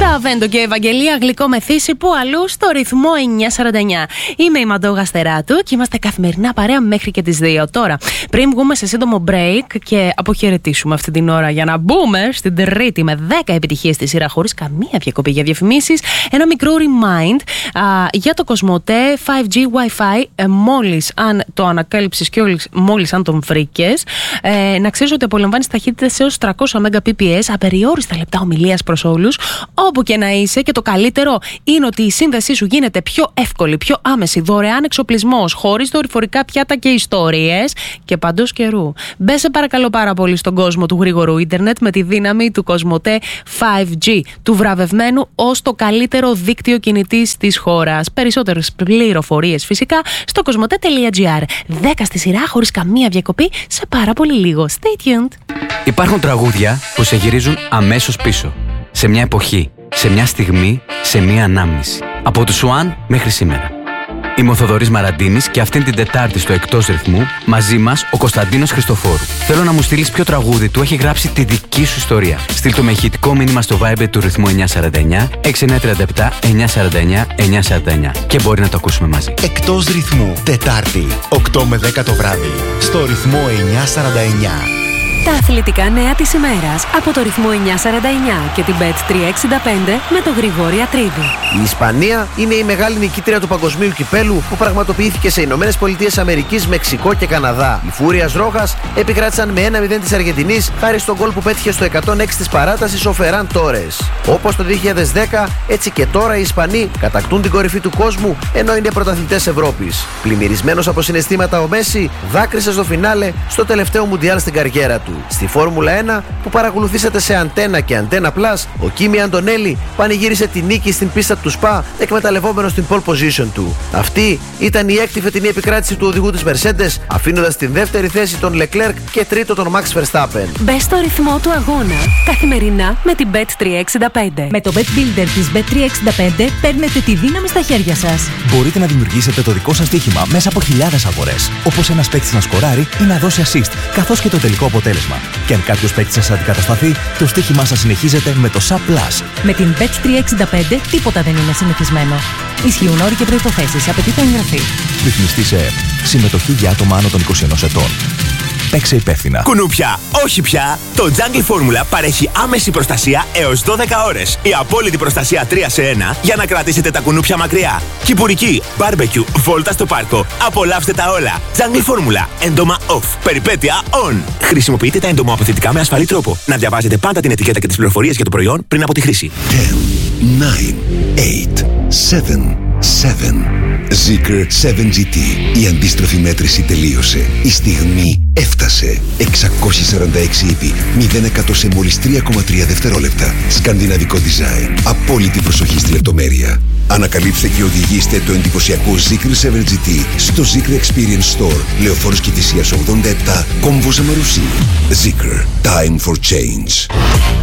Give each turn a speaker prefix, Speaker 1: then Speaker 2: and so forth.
Speaker 1: Βέντο και Ευαγγελία Γλυκό Μεθύση, που αλλού στο ρυθμό 949. Είμαι η Μαντώ Γαστεράτου και είμαστε καθημερινά παρέα μέχρι και τις 2. Τώρα, πριν βγούμε σε σύντομο break και αποχαιρετήσουμε αυτή την ώρα για να μπούμε στην Τρίτη με 10 επιτυχίες στη σειρά χωρίς καμία διακοπή για διαφημίσεις, ένα μικρό remind για το Κοσμοτέ 5G Wi-Fi. Μόλις αν το ανακάλυψεις και μόλις αν τον βρήκες, να ξέρεις ότι απολαμβάνεις ταχύτητες έως 300 Mbps, απεριόριστα λεπτά ομιλίας προς όλους, όπου και να είσαι. Και το καλύτερο είναι ότι η σύνδεσή σου γίνεται πιο εύκολη, πιο άμεση, δωρεάν εξοπλισμός, χωρίς δορυφορικά πιάτα και ιστορίες και παντός καιρού. Μπες σε παρακαλώ πάρα πολύ στον κόσμο του γρήγορου ίντερνετ με τη δύναμη του Κοσμοτέ 5G, του βραβευμένου ως το καλύτερο δίκτυο κινητής της χώρας. Περισσότερες πληροφορίες φυσικά στο κοσμοτέ.gr. 10 στη σειρά χωρίς καμία διακοπή σε πάρα πολύ λίγο. Stay tuned.
Speaker 2: Υπάρχουν τραγούδια που σε γυρίζουν αμέσως πίσω. Σε μια εποχή, σε μια στιγμή, σε μια ανάμνηση. Από του Σουάν μέχρι σήμερα. Είμαι ο Θοδωρής Μαραντίνης και αυτήν την Τετάρτη στο Εκτός Ρυθμού, μαζί μας ο Κωνσταντίνος Χριστοφόρου. Θέλω να μου στείλεις ποιο τραγούδι του έχει γράψει τη δική σου ιστορία. Στείλ το με ηχητικό μήνυμα στο Viber του ρυθμού 949 6937 949 949 και μπορεί να το ακούσουμε μαζί.
Speaker 3: Εκτός Ρυθμού, Τετάρτη, 8 με 10 το βράδυ, στο ρυθμό 949.
Speaker 4: Τα αθλητικά νέα της ημέρας από το ρυθμό 949 και την Bet365 με τον Γρηγόρη Ατρίδη.
Speaker 5: Η Ισπανία είναι η μεγάλη νικήτρια του παγκοσμίου κυπέλου που πραγματοποιήθηκε σε Ηνωμένες Πολιτείες Αμερικής, Μεξικό και Καναδά. Οι Φούριας Ρόχας επικράτησαν με 1-0 της Αργεντινής χάρη στον γκολ που πέτυχε στο 106 της παράτασης ο Φεράν Τόρες. Όπως το 2010, έτσι και τώρα οι Ισπανοί κατακτούν την κορυφή του κόσμου ενώ είναι πρωταθλητές Ευρώπης. Πλημμυρισμένος από συναισθήματα ο Μέση δάκρυσε στο φινάλε στο τελευταίο Μουντιάλ στην καριέρα του. Στη Φόρμουλα 1 που παρακολουθήσατε σε Αντένα και Αντένα Plus, ο Κίμι Αντωνέλη πανηγύρισε τη νίκη στην πίστα του Σπα εκμεταλλευόμενος την pole position του. Αυτή ήταν η έκτη φετινή επικράτηση του οδηγού της Mercedes, αφήνοντας στην δεύτερη θέση τον Leclerc και τρίτο τον Max Verstappen.
Speaker 4: Μπες στο ρυθμό του αγώνα καθημερινά με την Bet365.
Speaker 6: Με το Bet Builder της Bet365 παίρνετε τη δύναμη στα χέρια σας.
Speaker 3: Μπορείτε να δημιουργήσετε το δικό σας στοίχημα μέσα από χιλιάδες αγορές, όπως ένας παίκτης να σκοράρει ή να δώσει assist, καθώς και το τελικό αποτέλεσμα. Και αν κάποιος παίκτης σας αντικατασταθεί, το στοίχημά σας συνεχίζεται με το SAP Plus.
Speaker 6: Με την Bet365 τίποτα δεν είναι συνηθισμένο. Ισχύουν όροι και προϋποθέσεις. Απαιτείται εγγραφή.
Speaker 3: Ρυθμιστή σε ΕΕΠ. Συμμετοχή για άτομα άνω των 21 ετών. Παίξε υπεύθυνα.
Speaker 7: Κουνούπια, όχι πια! Το Jungle Formula παρέχει άμεση προστασία έως 12 ώρες. Η απόλυτη προστασία 3 σε 1 για να κρατήσετε τα κουνούπια μακριά. Κυπουρική, barbecue, βόλτα στο πάρκο. Απολαύστε τα όλα. Jungle Formula. Έντομα off. Περιπέτεια on. Χρησιμοποιείτε τα εντομοαποθετικά με ασφαλή τρόπο. Να διαβάζετε πάντα την ετικέτα και τις πληροφορίες για το προϊόν πριν από τη χρήση.
Speaker 8: 10, 9, 8, 7, 7. Zeekr 7GT. Η αντίστροφη μέτρηση τελείωσε. Η στιγμή έφτασε. 646 ύπη. 0% σε μόλις 3,3 δευτερόλεπτα. Σκανδιναβικό design. Απόλυτη προσοχή στη λεπτομέρεια. Ανακαλύψτε και οδηγήστε το εντυπωσιακό Zeekr 7GT στο Zeekr Experience Store. Λεωφόρος Κηφισίας 87, Κόμβος Αμαρουσίου. Zeekr. Time for change.